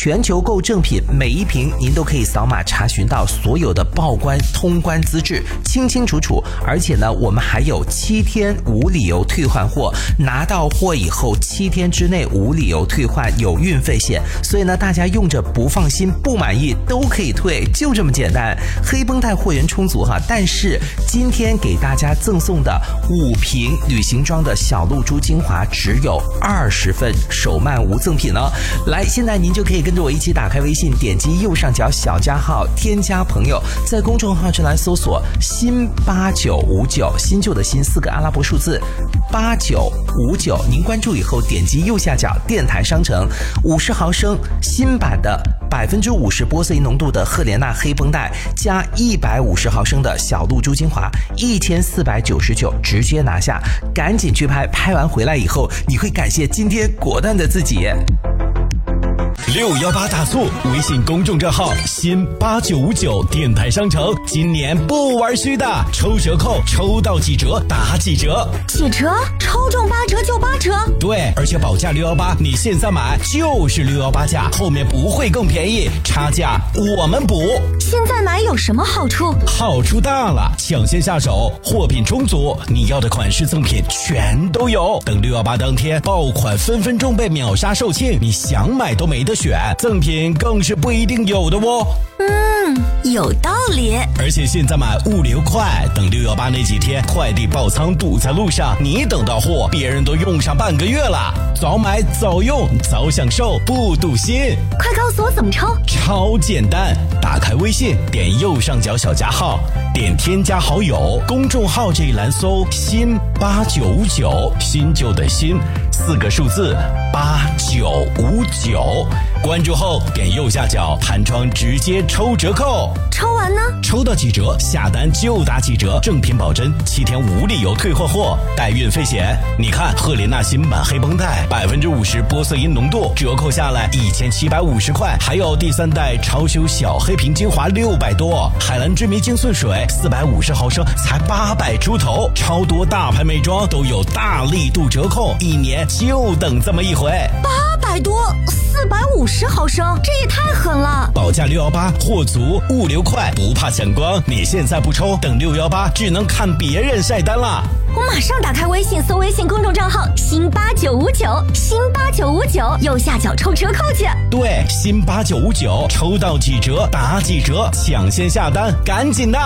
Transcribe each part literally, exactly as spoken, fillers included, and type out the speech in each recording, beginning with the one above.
全球购正品，每一瓶您都可以扫码查询到所有的报关通关资质，清清楚楚。而且呢，我们还有七天无理由退换货，拿到货以后七天之内无理由退换，有运费险。所以呢，大家用着不放心、不满意都可以退，就这么简单。黑绷带货源充足哈，但是今天给大家赠送的五瓶旅行装的小露珠精华只有二十份，手慢无赠品呢。来，现在您就可以跟着我一起打开微信，点击右上角小加号，添加朋友，在公众号这来搜索新八九五九，新旧的新四个阿拉伯数字八九五九，您关注以后点击右下角电台商城，五十毫升新版的百分之五十玻色因浓度的赫莲娜黑绷带加一百五十毫升的小露珠精华，一千四百九十九，直接拿下，赶紧去拍，拍完回来以后，你会感谢今天果断的自己。 六一八大促，微信公众账号新八九五九电台商城，今年不玩虚的，抽折扣，抽到几折打几折， 几折？抽中八折就八折？ 对，而且保价六一八，你现在买就是六一八价，后面不会更便宜，差价我们补。 现在买有什么好处？ 好处大了，抢先下手，货品充足，你要的款式赠品全都有。等六一八当天，爆款分分钟被秒杀售罄，你想买都没得选，赠品更是不一定有的哦。 嗯，有道理。 而且现在买物流快，等六一八那几天快递爆仓堵在路上，你等到货，别人都用上半个月了。早买早用，早享受不堵心。 快告诉我怎么抽？ 超简单，打开微信，点右上角小加号，点添加好友，公众号这一栏搜新八九五九，新旧的新，四个数字八九五九，关注后点右下角弹窗直接抽折扣。 抽完呢？ 抽到几折下单就打几折，正品保真，七天无理由退换货，带运费险。你看赫莲娜新版黑绷带，百分之五十玻色因浓度，折扣下来一千七百五十块，还有第三代超修小黑瓶精华六百多，海蓝之谜精粹水四百五十毫升才八百出头，超多大牌美妆都有大力度折扣，一年就等这么一回。 八百多，四百五十毫升，这也太狠了！ 保价六一八，货足，物流快，不怕抢光。你现在不抽，等六一八只能看别人晒单了。 我马上打开微信，搜微信公众账号新八九五九，新八九五九，右下角抽折扣去。 对，新八九五九，抽到几折打几折，抢先下单，赶紧的。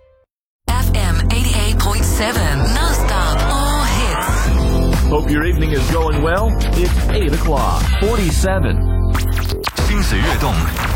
F M eighty-eight point seven, non-stop, all hits. Hope your evening is going well. It's eight o'clock, forty-seven. 心随悦动，